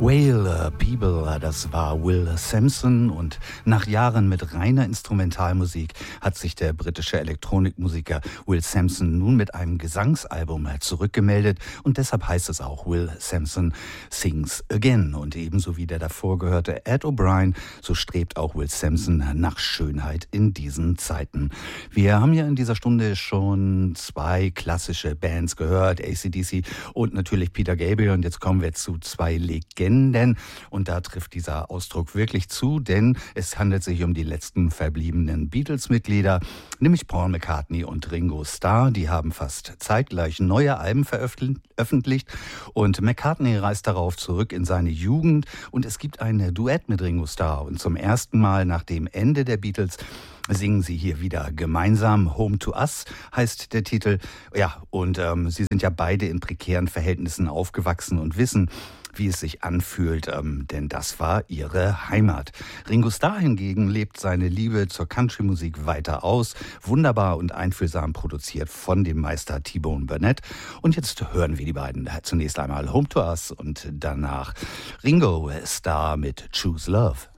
Whale People, das war Will Sampson, und nach Jahren mit reiner Instrumentalmusik hat sich der britische Elektronikmusiker Will Sampson nun mit einem Gesangsalbum zurückgemeldet, und deshalb heißt es auch Will Sampson Sings Again. Und ebenso wie der davor gehörte Ed O'Brien, so strebt auch Will Sampson nach Schönheit in diesen Zeiten. Wir haben ja in dieser Stunde schon zwei klassische Bands gehört, AC/DC und natürlich Peter Gabriel, und jetzt kommen wir zu zwei Legenden. Und da trifft dieser Ausdruck wirklich zu, denn es handelt sich um die letzten verbliebenen Beatles-Mitglieder, nämlich Paul McCartney und Ringo Starr. Die haben fast zeitgleich neue Alben veröffentlicht, und McCartney reist darauf zurück in seine Jugend, und es gibt ein Duett mit Ringo Starr, und zum ersten Mal nach dem Ende der Beatles singen sie hier wieder gemeinsam. Home to Us heißt der Titel. Ja, und sie sind ja beide in prekären Verhältnissen aufgewachsen und wissen, wie es sich anfühlt, denn das war ihre Heimat. Ringo Starr hingegen lebt seine Liebe zur Country-Musik weiter aus, wunderbar und einfühlsam produziert von dem Meister T-Bone Burnett. Und jetzt hören wir die beiden zunächst einmal Home to Us und danach Ringo Starr mit Choose Love.